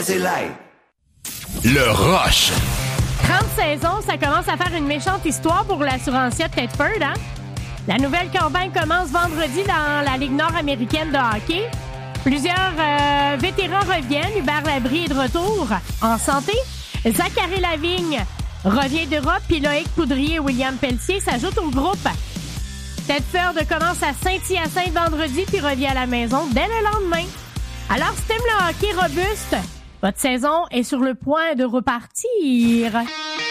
c'est live. Le Rush. 30 saisons, ça commence à faire une méchante histoire pour l'assurancier de Thetford, hein? La nouvelle campagne commence vendredi dans la Ligue nord-américaine de hockey. Plusieurs vétérans reviennent. Hubert Labrie est de retour en santé. Zachary Lavigne revient d'Europe. Puis Loïc Poudrier et William Pelletier s'ajoutent au groupe. Thetford commence à Saint-Hyacinthe vendredi puis revient à la maison dès le lendemain. Alors, si t'aimes le hockey robuste, votre saison est sur le point de repartir.